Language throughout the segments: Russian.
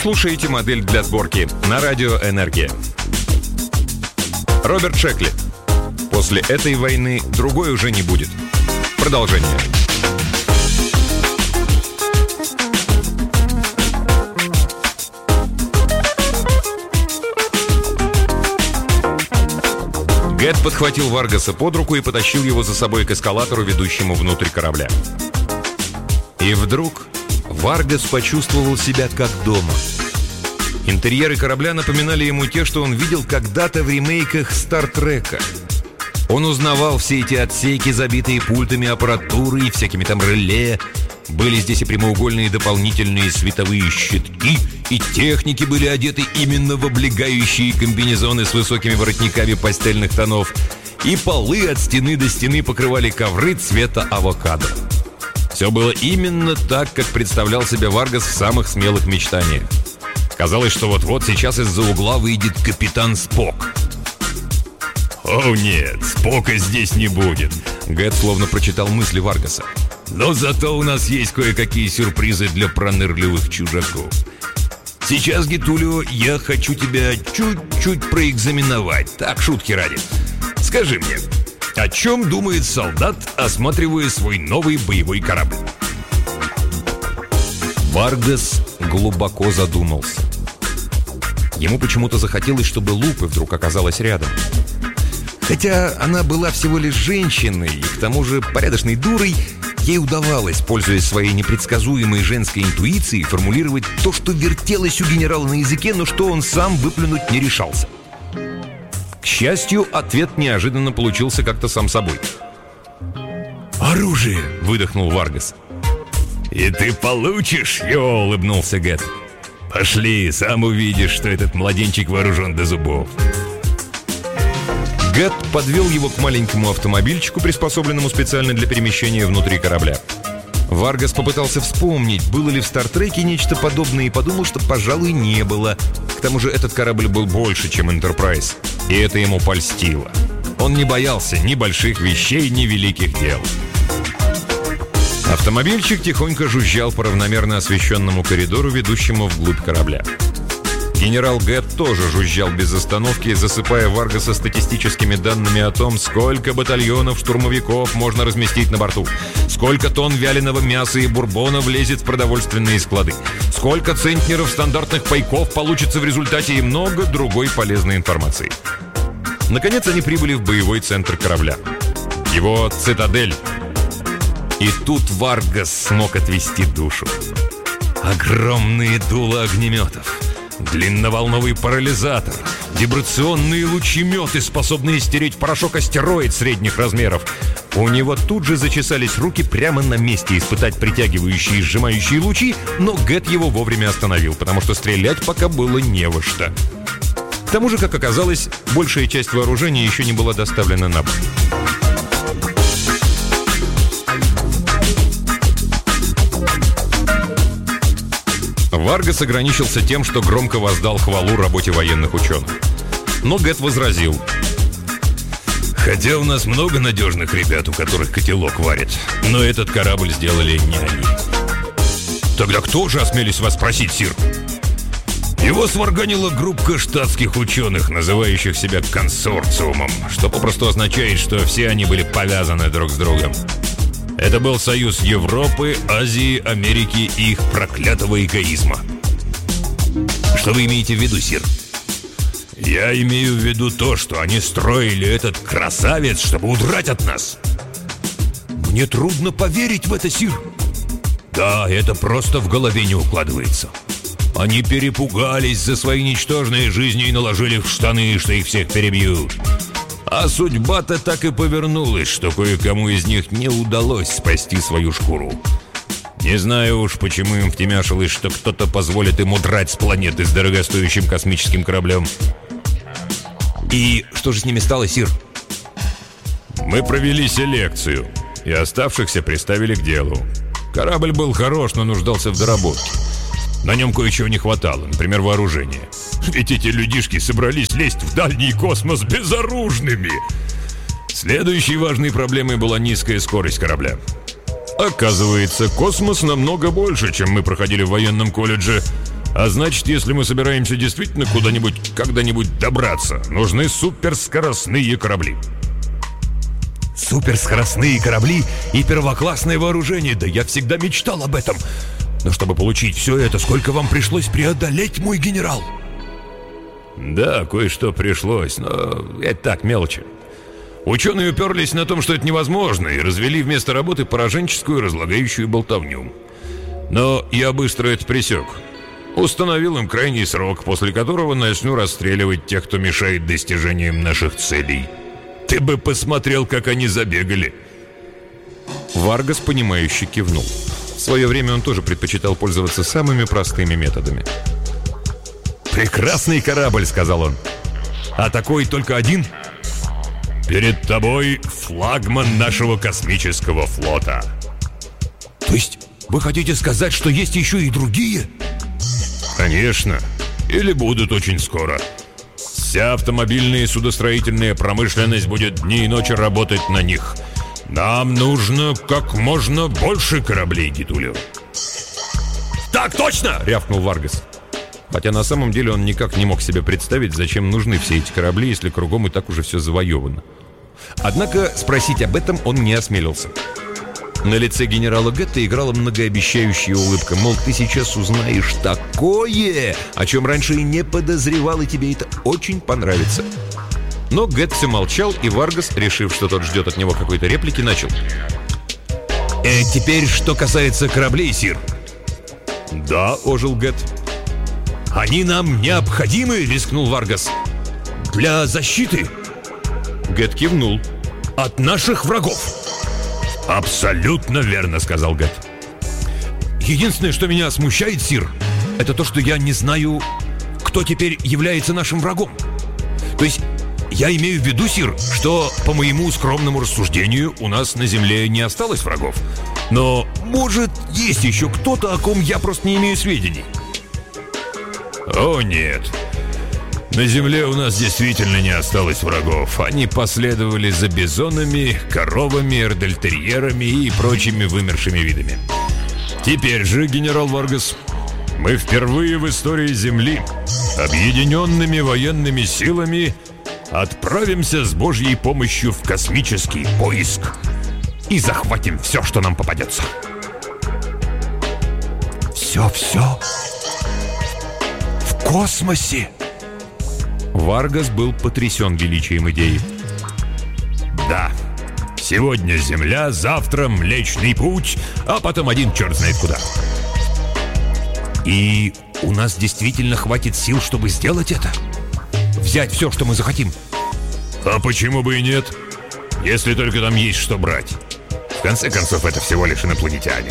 слушаете «Модель для сборки» на радио «Энергия». Роберт Шекли. После этой войны другой уже не будет. Продолжение. Гэт подхватил Варгаса под руку и потащил его за собой к эскалатору, ведущему внутрь корабля. И вдруг Варгас почувствовал себя как дома. Интерьеры корабля напоминали ему те, что он видел когда-то в ремейках «Стартрека». Он узнавал все эти отсеки, забитые пультами аппаратуры и всякими там реле. Были здесь и прямоугольные дополнительные световые щитки, и техники были одеты именно в облегающие комбинезоны с высокими воротниками пастельных тонов, и полы от стены до стены покрывали ковры цвета авокадо. Все было именно так, как представлял себе Варгас в самых смелых мечтаниях. Казалось, что вот-вот сейчас из-за угла выйдет капитан Спок. «О нет, Спока здесь не будет», — Гэт словно прочитал мысли Варгаса. «Но зато у нас есть кое-какие сюрпризы для пронырливых чужаков. Сейчас, Гетулио, я хочу тебя чуть-чуть проэкзаменовать. Так, шутки ради. Скажи мне, о чем думает солдат, осматривая свой новый боевой корабль?» Варгас глубоко задумался. Ему почему-то захотелось, чтобы Лупе вдруг оказалась рядом. Хотя она была всего лишь женщиной и к тому же порядочной дурой, ей удавалось, пользуясь своей непредсказуемой женской интуицией, формулировать то, что вертелось у генерала на языке, но что он сам выплюнуть не решался. К счастью, ответ неожиданно получился как-то сам собой. «Оружие!» — выдохнул Варгас. «И ты получишь!» — улыбнулся Гэт. «Пошли, сам увидишь, что этот младенчик вооружен до зубов». Гэт подвел его к маленькому автомобильчику, приспособленному специально для перемещения внутри корабля. Варгас попытался вспомнить, было ли в «Стартреке» нечто подобное, и подумал, что, пожалуй, не было. К тому же этот корабль был больше, чем «Энтерпрайз», и это ему польстило. Он не боялся ни больших вещей, ни великих дел. Автомобильчик тихонько жужжал по равномерно освещенному коридору, ведущему вглубь корабля. Генерал Гэт тоже жужжал без остановки, засыпая Варгаса статистическими данными о том, сколько батальонов штурмовиков можно разместить на борту, сколько тонн вяленого мяса и бурбона влезет в продовольственные склады, сколько центнеров стандартных пайков получится в результате и много другой полезной информации. Наконец они прибыли в боевой центр корабля. Его цитадель. И тут Варгас смог отвести душу. Огромные дула огнеметов, длинноволновый парализатор, вибрационные лучеметы, способные стереть в порошок астероид средних размеров. У него тут же зачесались руки прямо на месте испытать притягивающие и сжимающие лучи, но Гэт его вовремя остановил, потому что стрелять пока было не во что. К тому же, как оказалось, большая часть вооружения еще не была доставлена на борт. Варгас ограничился тем, что громко воздал хвалу работе военных ученых. Но Гэт возразил: «Хотя у нас много надежных ребят, у которых котелок варит, но этот корабль сделали не они». «Тогда кто же, осмелись вас спросить, сир?» «Его сварганила группа штатских ученых, называющих себя консорциумом, что попросту означает, что все они были повязаны друг с другом. Это был союз Европы, Азии, Америки и их проклятого эгоизма». «Что вы имеете в виду, сир?» «Я имею в виду то, что они строили этот красавец, чтобы удрать от нас». «Мне трудно поверить в это, сир». «Да, это просто в голове не укладывается. Они перепугались за свои ничтожные жизни и наложили в штаны, что их всех перебьют. А судьба-то так и повернулась, что кое-кому из них не удалось спасти свою шкуру. Не знаю уж, почему им втемяшилось, что кто-то позволит им удрать с планеты с дорогостоящим космическим кораблем». «И что же с ними стало, сир?» «Мы провели селекцию, и оставшихся приставили к делу. Корабль был хорош, но нуждался в доработке. На нем кое-чего не хватало, например, вооружения. Ведь эти людишки собрались лезть в дальний космос безоружными. Следующей важной проблемой была низкая скорость корабля. Оказывается, космос намного больше, чем мы проходили в военном колледже. А значит, если мы собираемся действительно куда-нибудь, когда-нибудь добраться, нужны суперскоростные корабли. Суперскоростные корабли и первоклассное вооружение. Да я всегда мечтал об этом. Но чтобы получить все это, сколько вам пришлось преодолеть, мой генерал? Да, кое-что пришлось, но это так, мелочи. Ученые уперлись на том, что это невозможно, и развели вместо работы пораженческую разлагающую болтовню. Но я быстро это пресек. Установил им крайний срок, после которого начну расстреливать тех, кто мешает достижениям наших целей. Ты бы посмотрел, как они забегали. Варгас, понимающе кивнул. В свое время он тоже предпочитал пользоваться самыми простыми методами. «Прекрасный корабль», — сказал он. «А такой только один?» «Перед тобой флагман нашего космического флота». «То есть вы хотите сказать, что есть еще и другие?» «Конечно. Или будут очень скоро. Вся автомобильная и судостроительная промышленность будет дни и ночи работать на них. Нам нужно как можно больше кораблей, Гитулио». «Так точно!» — рявкнул Варгас. Хотя на самом деле он никак не мог себе представить, зачем нужны все эти корабли, если кругом и так уже все завоевано. Однако спросить об этом он не осмелился. На лице генерала Гетта играла многообещающая улыбка, мол, ты сейчас узнаешь такое, о чем раньше и не подозревал, и тебе это очень понравится. Но Гетт все молчал, и Варгас, решив, что тот ждет от него какой-то реплики, начал. «Теперь, что касается кораблей, сир». «Да», — ожил Гетт. «Они нам необходимы», — рискнул Варгас. «Для защиты». Гетт кивнул. «От наших врагов». «Абсолютно верно», — сказал Гетт. «Единственное, что меня смущает, сир, это то, что я не знаю, кто теперь является нашим врагом. То есть, я имею в виду, сир, что, по моему скромному рассуждению, у нас на Земле не осталось врагов. Но, может, есть еще кто-то, о ком я просто не имею сведений». «О, нет. На Земле у нас действительно не осталось врагов. Они последовали за бизонами, коровами, эрдельтерьерами и прочими вымершими видами. Теперь же, генерал Варгас, мы впервые в истории Земли объединенными военными силами отправимся с Божьей помощью в космический поиск и захватим все, что нам попадется». «Все-все? В космосе?» Варгас был потрясен величием идеи. «Да. Сегодня Земля, завтра Млечный Путь, а потом один черт знает куда». «И у нас действительно хватит сил, чтобы сделать это? Взять все, что мы захотим?» «А почему бы и нет? Если только там есть что брать. В конце концов, это всего лишь инопланетяне».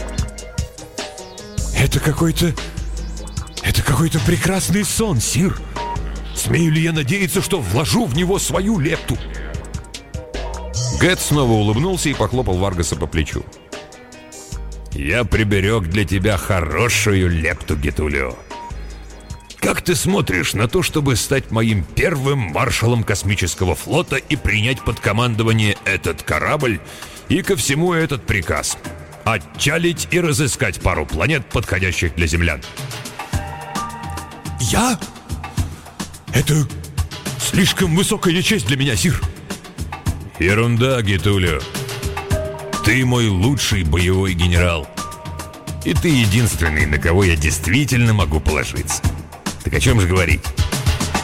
Это какой-то прекрасный сон, сир. Смею ли я надеяться, что вложу в него свою лепту?» Гетт снова улыбнулся и похлопал Варгаса по плечу. «Я приберег для тебя хорошую лепту, Гитулио. Как ты смотришь на то, чтобы стать моим первым маршалом космического флота и принять под командование этот корабль и ко всему этот приказ? Отчалить и разыскать пару планет, подходящих для землян». «Я? Это слишком высокая честь для меня, сир». «Ерунда, Гитулио. Ты мой лучший боевой генерал. И ты единственный, на кого я действительно могу положиться. Так о чем же говорить?